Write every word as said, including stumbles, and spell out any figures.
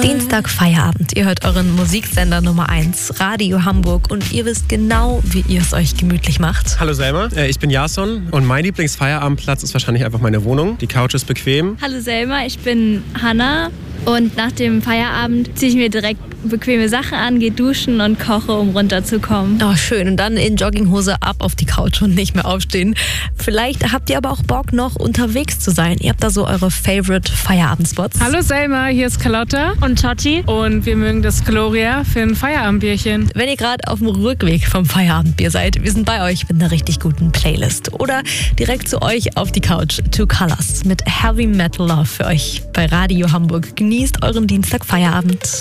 Dienstag Feierabend. Ihr hört euren Musiksender Nummer eins, Radio Hamburg, und ihr wisst genau, wie ihr es euch gemütlich macht. Hallo Selma, äh, ich bin Jason und mein Lieblingsfeierabendplatz ist wahrscheinlich einfach meine Wohnung. Die Couch ist bequem. Hallo Selma, ich bin Hanna und nach dem Feierabend ziehe ich mir direkt bequeme Sachen an, gehe duschen und koche, um runterzukommen. Oh, schön. Und dann in Jogginghose ab auf die Couch und nicht mehr aufstehen. Vielleicht habt ihr aber auch Bock, noch unterwegs zu sein. Ihr habt da so eure Favorite Feierabendspots. Hallo Selma, hier ist Carlotta Und Totti. und wir mögen das Gloria für ein Feierabendbierchen. Wenn ihr gerade auf dem Rückweg vom Feierabendbier seid, wir sind bei euch mit einer richtig guten Playlist. Oder direkt zu euch auf die Couch. Two Colors mit Heavy Metal Love für euch bei Radio Hamburg. Genießt euren Dienstag Feierabend.